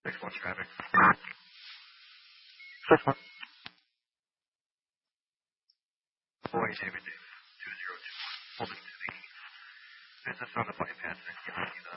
6-1 traffic. 6-1. Boy, David, 2021. Holding to the business on the bypass and Yankee,